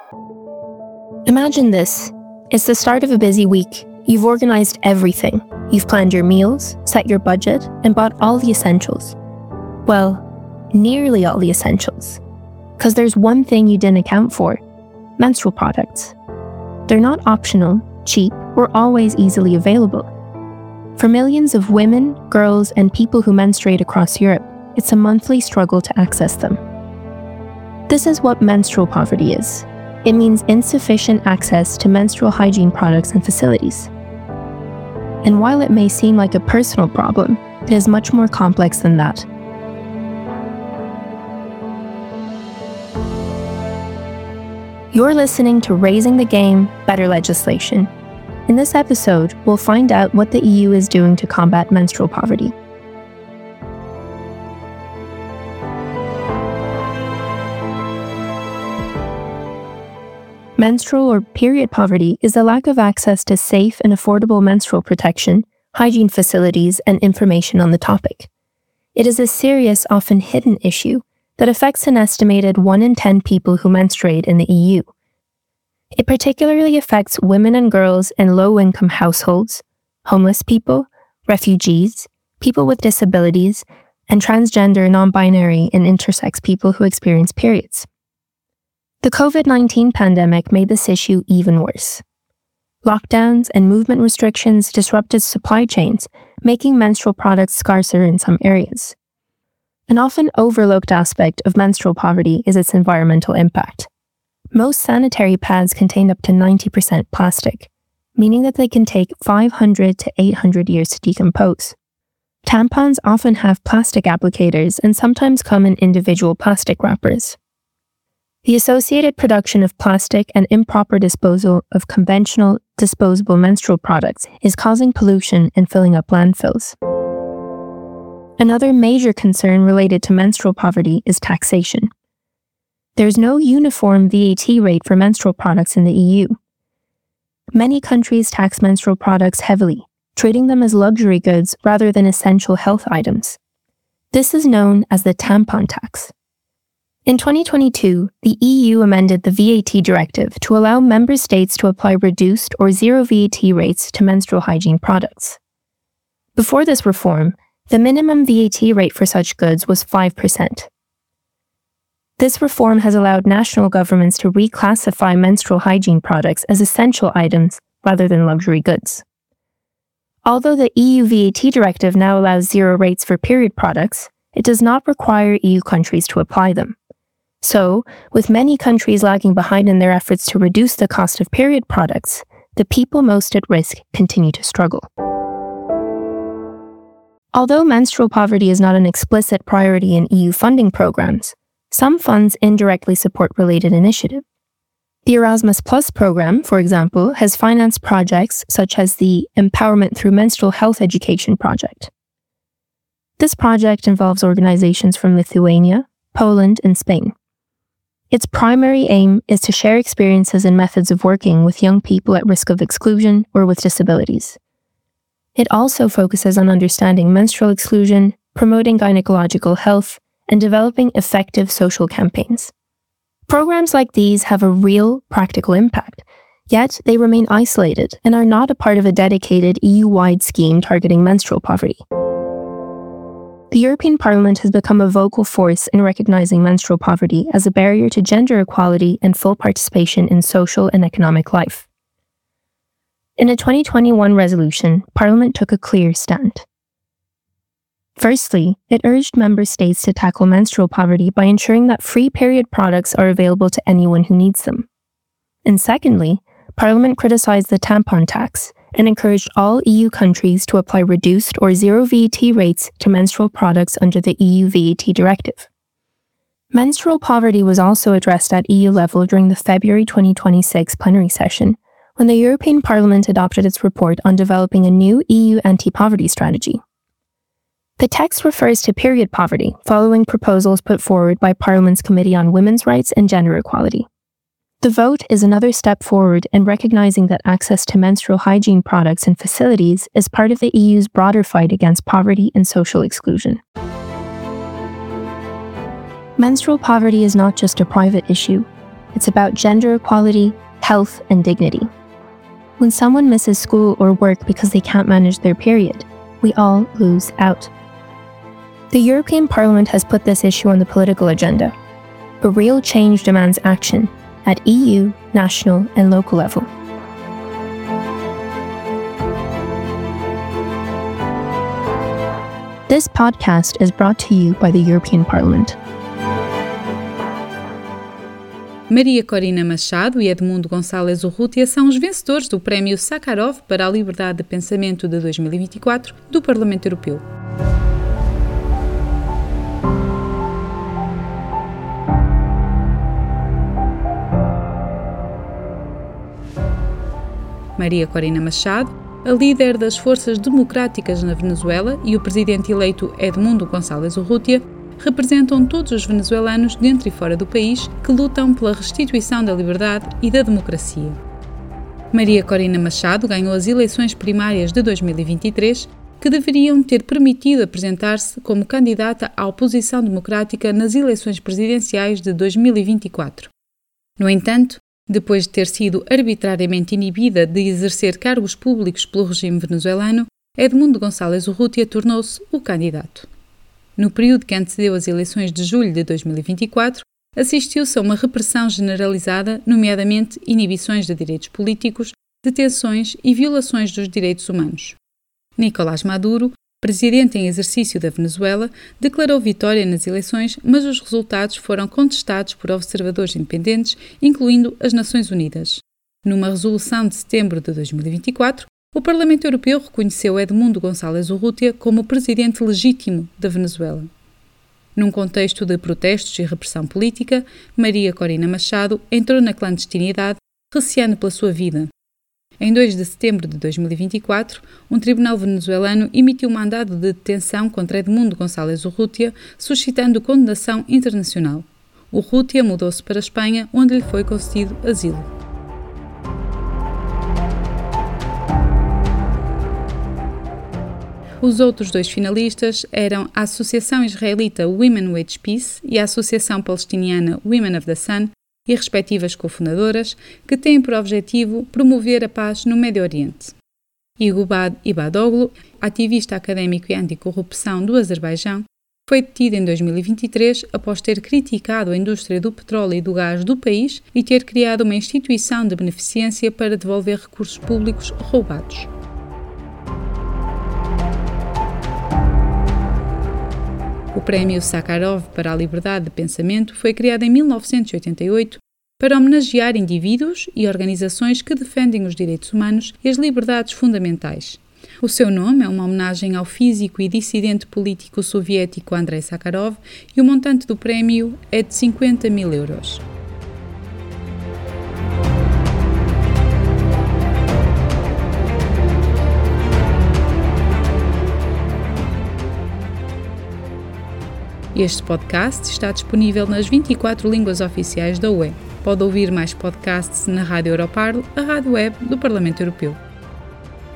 Imagine this. It's the start of a busy week. You've organized everything. You've planned your meals, set your budget, and bought all the essentials. Well, nearly all the essentials. Because there's one thing you didn't account for: menstrual products. They're not optional, cheap, or always easily available. For millions of women, girls, and people who menstruate across Europe, it's a monthly struggle to access them. This is what menstrual poverty is. It means insufficient access to menstrual hygiene products and facilities. And while it may seem like a personal problem, it is much more complex than that. You're listening to Raising the Game, Better Legislation. In this episode, we'll find out what the EU is doing to combat menstrual poverty. Menstrual or period poverty is the lack of access to safe and affordable menstrual protection, hygiene facilities, and information on the topic. It is a serious, often hidden issue that affects an estimated 1 in 10 people who menstruate in the EU. It particularly affects women and girls in low-income households, homeless people, refugees, people with disabilities, and transgender, non-binary, and intersex people who experience periods. The COVID-19 pandemic made this issue even worse. Lockdowns and movement restrictions disrupted supply chains, making menstrual products scarcer in some areas. An often overlooked aspect of menstrual poverty is its environmental impact. Most sanitary pads contain up to 90% plastic, meaning that they can take 500 to 800 years to decompose. Tampons often have plastic applicators and sometimes come in individual plastic wrappers. The associated production of plastic and improper disposal of conventional, disposable menstrual products is causing pollution and filling up landfills. Another major concern related to menstrual poverty is taxation. There's no uniform VAT rate for menstrual products in the EU. Many countries tax menstrual products heavily, treating them as luxury goods rather than essential health items. This is known as the tampon tax. In 2022, the EU amended the VAT directive to allow member states to apply reduced or zero VAT rates to menstrual hygiene products. Before this reform, the minimum VAT rate for such goods was 5%. This reform has allowed national governments to reclassify menstrual hygiene products as essential items rather than luxury goods. Although the EU VAT directive now allows zero rates for period products, it does not require EU countries to apply them. So, with many countries lagging behind in their efforts to reduce the cost of period products, the people most at risk continue to struggle. Although menstrual poverty is not an explicit priority in EU funding programs, some funds indirectly support related initiatives. The Erasmus Plus program, for example, has financed projects such as the Empowerment Through Menstrual Health Education project. This project involves organizations from Lithuania, Poland, and Spain. Its primary aim is to share experiences and methods of working with young people at risk of exclusion or with disabilities. It also focuses on understanding menstrual exclusion, promoting gynecological health, and developing effective social campaigns. Programs like these have a real, practical impact, yet they remain isolated and are not a part of a dedicated EU-wide scheme targeting menstrual poverty. The European Parliament has become a vocal force in recognizing menstrual poverty as a barrier to gender equality and full participation in social and economic life. In a 2021 resolution, Parliament took a clear stand. Firstly, it urged member states to tackle menstrual poverty by ensuring that free period products are available to anyone who needs them. And secondly, Parliament criticized the tampon tax and encouraged all EU countries to apply reduced or zero VAT rates to menstrual products under the EU VAT directive. Menstrual poverty was also addressed at EU level during the February 2026 plenary session, when the European Parliament adopted its report on developing a new EU anti-poverty strategy. The text refers to period poverty, following proposals put forward by Parliament's Committee on Women's Rights and Gender Equality. The vote is another step forward in recognizing that access to menstrual hygiene products and facilities is part of the EU's broader fight against poverty and social exclusion. Menstrual poverty is not just a private issue. It's about gender equality, health, and dignity. When someone misses school or work because they can't manage their period, we all lose out. The European Parliament has put this issue on the political agenda, but real change demands action at EU, national, and local level. This podcast is brought to you by the European Parliament. Maria Corina Machado e Edmundo Gonçalves Urrutia são os vencedores do Prémio Sakharov para a Liberdade de Pensamento de 2024 do Parlamento Europeu. Maria Corina Machado, a líder das forças democráticas na Venezuela, e o presidente eleito Edmundo Gonçalves Urrutia representam todos os venezuelanos dentro e fora do país que lutam pela restituição da liberdade e da democracia. Maria Corina Machado ganhou as eleições primárias de 2023, que deveriam ter permitido apresentar-se como candidata à oposição democrática nas eleições presidenciais de 2024. No entanto, depois de ter sido arbitrariamente inibida de exercer cargos públicos pelo regime venezuelano, Edmundo Gonçalves Urrutia tornou-se o candidato. No período que antecedeu as eleições de julho de 2024, assistiu-se a uma repressão generalizada, nomeadamente inibições de direitos políticos, detenções e violações dos direitos humanos. Nicolás Maduro, presidente em exercício da Venezuela, declarou vitória nas eleições, mas os resultados foram contestados por observadores independentes, incluindo as Nações Unidas. Numa resolução de setembro de 2024, o Parlamento Europeu reconheceu Edmundo Gonçalves Urrutia como presidente legítimo da Venezuela. Num contexto de protestos e repressão política, Maria Corina Machado entrou na clandestinidade, receando pela sua vida. Em 2 de setembro de 2024, um tribunal venezuelano emitiu um mandado de detenção contra Edmundo Gonçalves Urrutia, suscitando condenação internacional. Urrutia mudou-se para a Espanha, onde lhe foi concedido asilo. Os outros 2 finalistas eram a Associação Israelita Women Wage Peace e a Associação Palestiniana Women of the Sun, e respectivas cofundadoras, que têm por objetivo promover a paz no Médio Oriente. Igubad Ibadoglu, ativista académico e anticorrupção do Azerbaijão, foi detido em 2023 após ter criticado a indústria do petróleo e do gás do país e ter criado uma instituição de beneficência para devolver recursos públicos roubados. O Prémio Sakharov para a Liberdade de Pensamento foi criado em 1988 para homenagear indivíduos e organizações que defendem os direitos humanos e as liberdades fundamentais. O seu nome é uma homenagem ao físico e dissidente político soviético Andrei Sakharov e o montante do prémio é de 50 mil euros. Este podcast está disponível nas 24 línguas oficiais da UE. Pode ouvir mais podcasts na Rádio Europarl, a rádio web do Parlamento Europeu.